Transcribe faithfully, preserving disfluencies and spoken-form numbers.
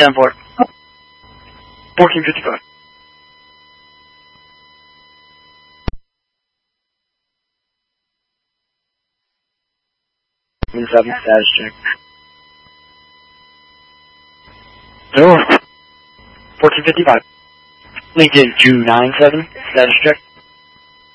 ten four. fourteen fifty-five. Wind seven, status check. No. fourteen fifty-five. Lincoln two nine seven, status check.